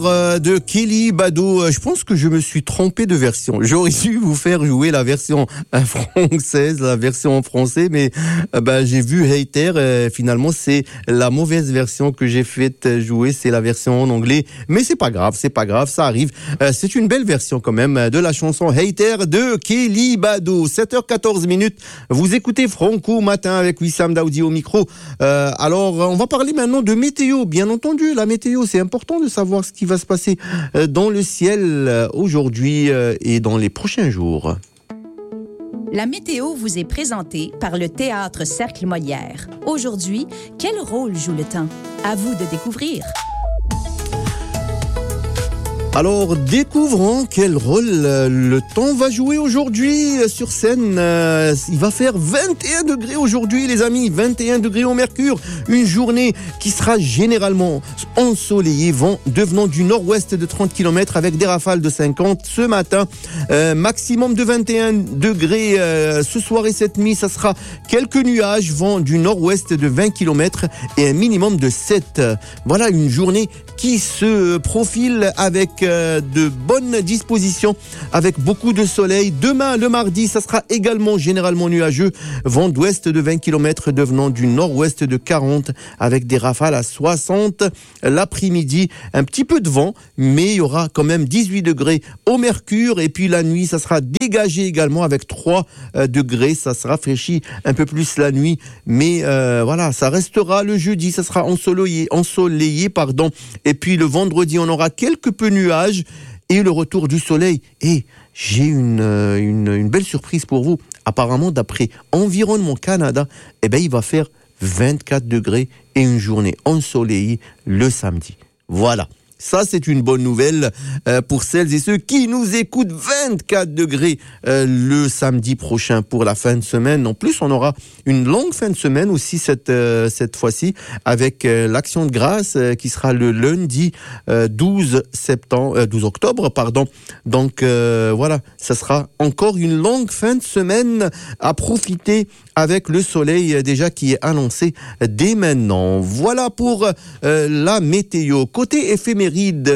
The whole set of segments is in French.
De Kelly Bado, je pense que je me suis trompé de version. J'aurais dû vous faire jouer la version française, la version en français, mais j'ai vu Hater. Finalement, c'est la mauvaise version que j'ai faite jouer, c'est la version en anglais. Mais c'est pas grave, ça arrive. C'est une belle version quand même de la chanson Hater de Kelly Bado. 7h14 minutes. Vous écoutez Franco Matin avec Wissam Daoudi au micro. Alors, on va parler maintenant de météo. Bien entendu, la météo, c'est important de savoir ce qui va se passer dans le ciel aujourd'hui et dans les prochains jours. La météo vous est présentée par le Théâtre Cercle Molière. Aujourd'hui, quel rôle joue le temps? À vous de découvrir. Alors, découvrons quel rôle le temps va jouer aujourd'hui sur scène. Il va faire 21 degrés aujourd'hui, les amis. 21 degrés au mercure. Une journée qui sera généralement ensoleillée, vent devenant du nord-ouest de 30 km avec des rafales de 50 ce matin. Maximum de 21 degrés ce soir et cette nuit. Ça sera quelques nuages, vent du nord-ouest de 20 km et un minimum de 7. Voilà une journée qui se profile avec de bonnes dispositions, avec beaucoup de soleil. Demain, le mardi, ça sera également généralement nuageux. Vent d'ouest de 20 km devenant du nord-ouest de 40 avec des rafales à 60. L'après-midi, un petit peu de vent, mais il y aura quand même 18 degrés au mercure. Et puis la nuit, ça sera dégagé également avec 3 degrés. Ça se rafraîchit un peu plus la nuit. Mais voilà, ça restera le jeudi, ça sera ensoleillé. Et puis le vendredi, on aura quelques peu nuages et le retour du soleil. Et j'ai une belle surprise pour vous. Apparemment, d'après Environnement Canada, il va faire 24 degrés et une journée ensoleillée le samedi. Voilà. Ça, c'est une bonne nouvelle pour celles et ceux qui nous écoutent. 24 degrés le samedi prochain pour la fin de semaine. En plus, on aura une longue fin de semaine aussi cette fois-ci avec l'Action de grâce qui sera le lundi 12 octobre. Donc voilà, ça sera encore une longue fin de semaine à profiter avec le soleil déjà qui est annoncé dès maintenant. Voilà pour la météo. Côté éphéméride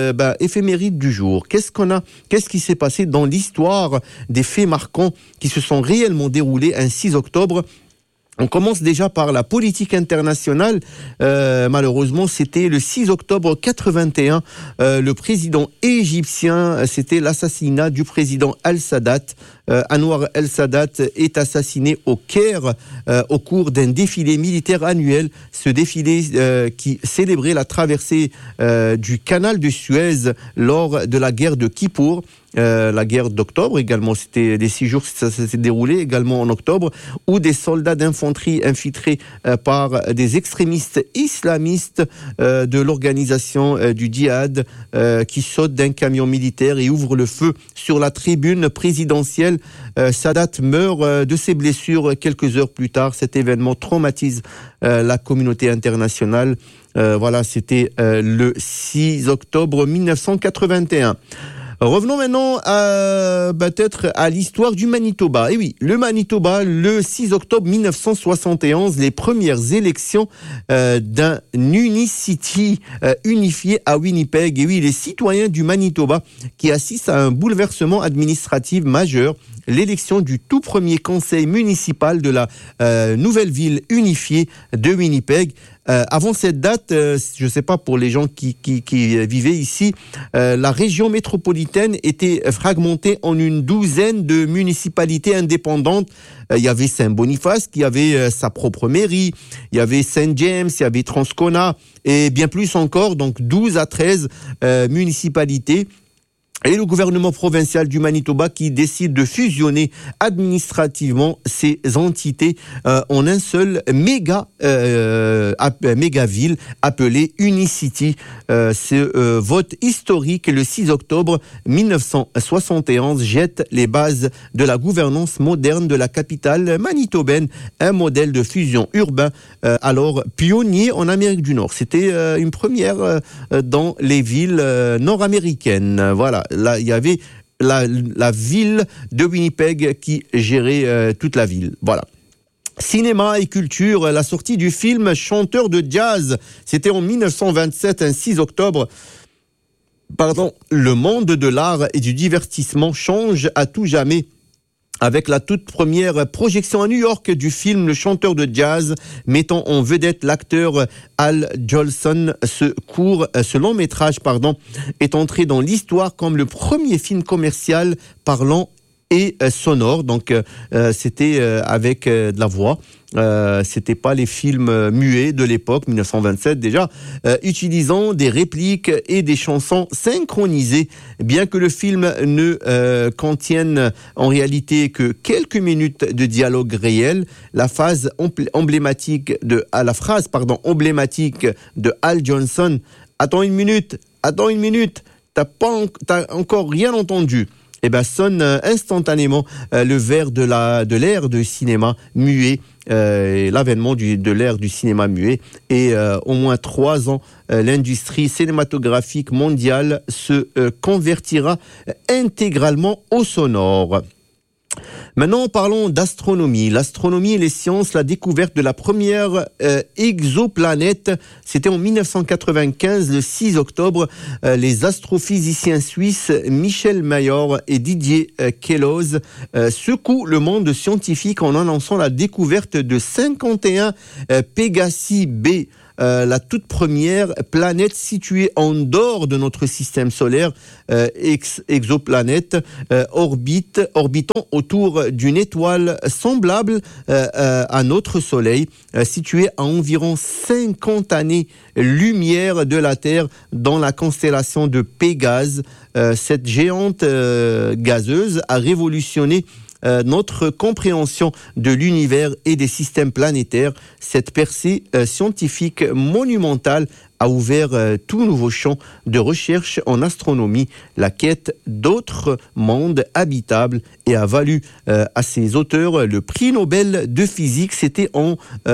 du jour. Qu'est-ce qui s'est passé dans l'histoire des faits marquants qui se sont réellement déroulés un 6 octobre? On commence déjà par la politique internationale. Malheureusement, c'était le 6 octobre 81. Le président égyptien, c'était l'assassinat du président Al-Sadat. Anwar El-Sadat est assassiné au Caire au cours d'un défilé militaire annuel. Ce défilé qui célébrait la traversée du canal de Suez lors de la guerre de Kippour. La guerre d'octobre également, c'était les 6 jours, ça s'est déroulé également en octobre, où des soldats d'infanterie infiltrés par des extrémistes islamistes de l'organisation du djihad qui sautent d'un camion militaire et ouvrent le feu sur la tribune présidentielle. Sadat meurt de ses blessures quelques heures plus tard. Cet événement traumatise la communauté internationale. Voilà, c'était le 6 octobre 1981. Revenons maintenant peut-être à l'histoire du Manitoba. Et oui, le Manitoba, le 6 octobre 1971, les premières élections d'un Unicity unifié à Winnipeg. Et oui, les citoyens du Manitoba qui assistent à un bouleversement administratif majeur. L'élection du tout premier conseil municipal de la nouvelle ville unifiée de Winnipeg. Avant cette date, je ne sais pas pour les gens qui vivaient ici, la région métropolitaine était fragmentée en une douzaine de municipalités indépendantes. Il y avait Saint-Boniface qui avait sa propre mairie, il y avait Saint-James, il y avait Transcona et bien plus encore, donc 12 à 13 municipalités. Et le gouvernement provincial du Manitoba qui décide de fusionner administrativement ces entités en un seul méga ville appelée Unicity. Ce vote historique le 6 octobre 1971 jette les bases de la gouvernance moderne de la capitale manitobaine, un modèle de fusion urbain alors pionnier en Amérique du Nord. C'était une première dans les villes nord-américaines. Voilà. Là, il y avait la ville de Winnipeg qui gérait toute la ville. Voilà. Cinéma et culture, la sortie du film Chanteur de jazz, c'était en 1927, un 6 octobre. le monde de l'art et du divertissement change à tout jamais. Avec la toute première projection à New York du film Le chanteur de jazz, mettant en vedette l'acteur Al Jolson, ce long métrage, est entré dans l'histoire comme le premier film commercial parlant et sonore. Donc c'était avec de la voix. C'était pas les films muets de l'époque, 1927 déjà, utilisant des répliques et des chansons synchronisées. Bien que le film ne contienne en réalité que quelques minutes de dialogue réel, la phrase emblématique de Al Jolson, attends une minute, t'as encore rien entendu, sonne instantanément le vers de l'ère du cinéma muet, l'avènement de l'ère du cinéma muet. Et au moins 3 ans, l'industrie cinématographique mondiale se convertira intégralement au sonore. Maintenant, parlons d'astronomie. L'astronomie et les sciences, la découverte de la première exoplanète, c'était en 1995, le 6 octobre. Les astrophysiciens suisses Michel Mayor et Didier Queloz secouent le monde scientifique en annonçant la découverte de 51 Pégasi B. La toute première planète située en dehors de notre système solaire, exoplanète, orbitant autour d'une étoile semblable à notre Soleil, située à environ 50 années-lumière de la Terre dans la constellation de Pégase. Cette géante gazeuse a révolutionné notre compréhension de l'univers et des systèmes planétaires. Cette percée scientifique monumentale a ouvert tout nouveau champ de recherche en astronomie, la quête d'autres mondes habitables, et a valu à ses auteurs le prix Nobel de physique. C'était en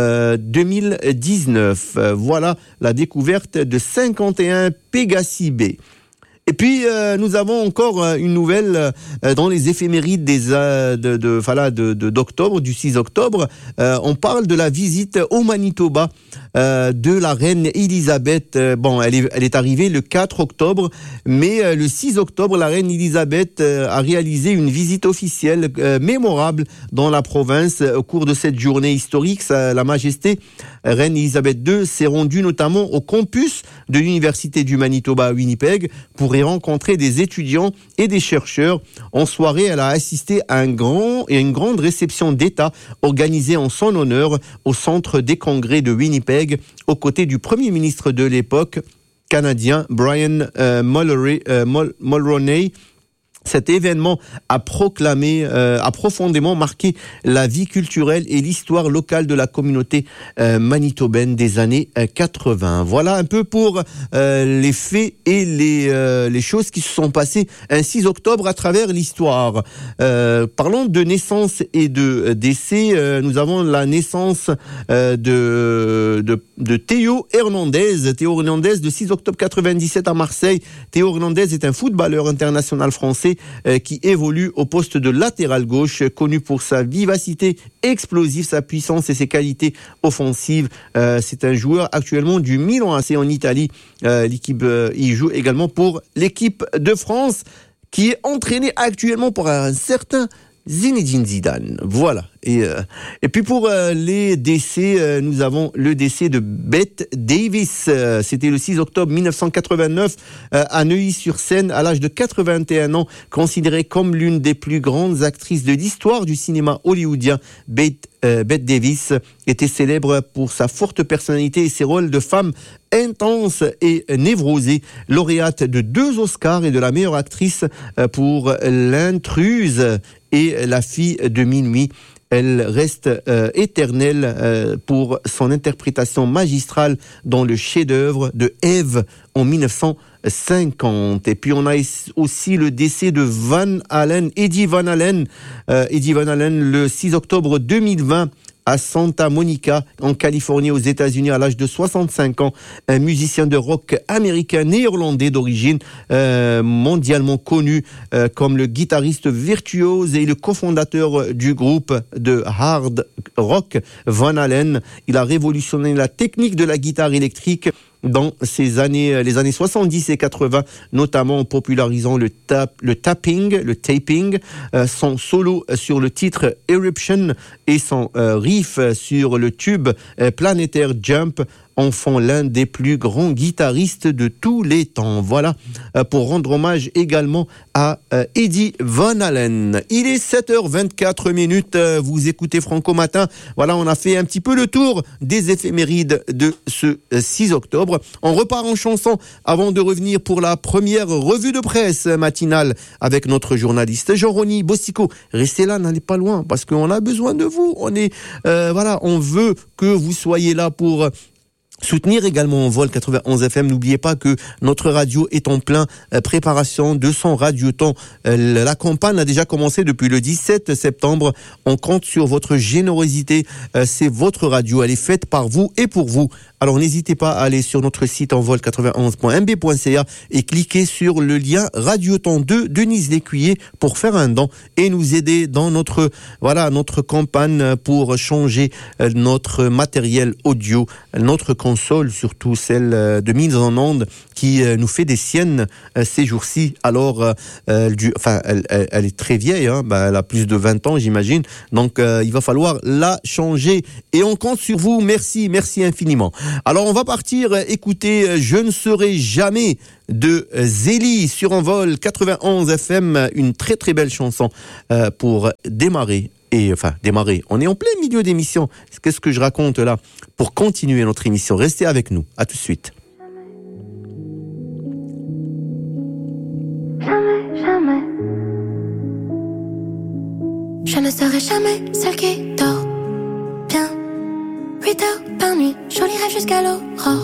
2019. Voilà la découverte de 51 Pégasi B. Et puis nous avons encore une nouvelle dans les éphémérides d'octobre, du 6 octobre. On parle de la visite au Manitoba de la reine Élisabeth. Elle est arrivée le 4 octobre, mais le 6 octobre, la reine Élisabeth a réalisé une visite officielle mémorable dans la province. Au cours de cette journée historique, la majesté reine Élisabeth II s'est rendue notamment au campus de l'université du Manitoba à Winnipeg pour y rencontrer des étudiants et des chercheurs. En soirée, elle a assisté à une grande réception d'État organisée en son honneur au centre des congrès de Winnipeg, aux côtés du premier ministre de l'époque canadien Brian Mulroney. Cet événement a profondément marqué la vie culturelle et l'histoire locale de la communauté manitobaine des années 80. Voilà un peu pour les faits et les choses qui se sont passées un 6 octobre à travers l'histoire. Parlons de naissance et de décès. Nous avons la naissance de Théo Hernandez. Théo Hernandez, le 6 octobre 97 à Marseille. Théo Hernandez est un footballeur international français qui évolue au poste de latéral gauche, connu pour sa vivacité explosive, sa puissance et ses qualités offensives. C'est un joueur actuellement du Milan AC en Italie. Il joue également pour l'équipe de France, qui est entraînée actuellement par un certain Zinedine Zidane. Voilà. Et puis pour les décès, nous avons le décès de Bette Davis. C'était le 6 octobre 1989 à Neuilly-sur-Seine, à l'âge de 81 ans, considérée comme l'une des plus grandes actrices de l'histoire du cinéma hollywoodien. Bette Davis était célèbre pour sa forte personnalité et ses rôles de femme intense et névrosée, lauréate de 2 Oscars et de la meilleure actrice pour L'intruse et La fille de minuit. Elle reste éternelle pour son interprétation magistrale dans le chef-d'œuvre de Ève en 1950. Et puis on a aussi le décès de Eddie Van Halen. Eddie Van Halen, le 6 octobre 2020, à Santa Monica, en Californie, aux États-Unis, à l'âge de 65 ans. Un musicien de rock américain néerlandais d'origine, mondialement connu comme le guitariste virtuose et le cofondateur du groupe de hard rock Van Halen. Il a révolutionné la technique de la guitare électrique dans les années 70 et 80, notamment en popularisant le taping, son solo sur le titre Eruption et son riff sur le tube planétaire Jump en font l'un des plus grands guitaristes de tous les temps. Voilà, pour rendre hommage également à Eddie Van Halen. Il est 7h24, vous écoutez Franco Matin. Voilà, on a fait un petit peu le tour des éphémérides de ce 6 octobre. On repart en chanson avant de revenir pour la première revue de presse matinale avec notre journaliste Jean-Rony Bossico. Restez là, n'allez pas loin, parce qu'on a besoin de vous. On veut que vous soyez là pour soutenir également Envol 91 FM. N'oubliez pas que notre radio est en plein préparation de son radioton. La campagne a déjà commencé depuis le 17 septembre. On compte sur votre générosité. C'est votre radio. Elle est faite par vous et pour vous. Alors n'hésitez pas à aller sur notre site envol91.mb.ca et cliquer sur le lien Radioton 2 Denise Lécuyer pour faire un don et nous aider dans notre campagne pour changer notre matériel audio, notre console, surtout celle de mise en onde qui nous fait des siennes ces jours-ci. Alors, elle est très vieille, elle a plus de 20 ans, j'imagine. Donc, il va falloir la changer et on compte sur vous. Merci infiniment. Alors, on va partir écouter Je ne serai jamais de Zélie sur Envol 91 FM, une très très belle chanson pour démarrer. On est en plein milieu d'émission. Qu'est-ce que je raconte là? Pour continuer notre émission, restez avec nous. À tout de suite. Jamais. Je ne serai jamais celle qui dort bien. 8 heures par nuit, je lirai jusqu'à l'aurore.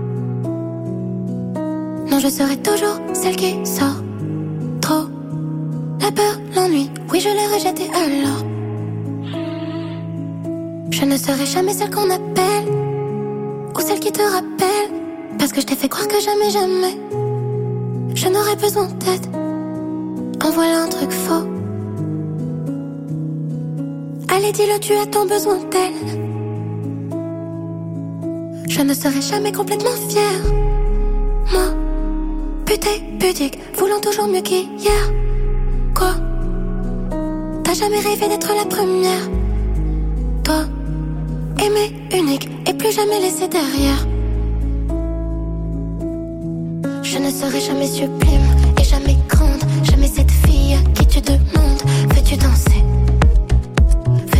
Non, je serai toujours celle qui sort trop. La peur, l'ennui, oui je l'ai rejeté alors. Je ne serai jamais celle qu'on appelle ou celle qui te rappelle, parce que je t'ai fait croire que jamais je n'aurais besoin d'aide. En voilà un truc faux. Allez dis-le, tu as tant besoin d'elle. Je ne serai jamais complètement fière. Moi, pudique, voulant toujours mieux qu'hier. Quoi? T'as jamais rêvé d'être la première? Toi, aimé, unique, et plus jamais laissé derrière. Je ne serai jamais sublime.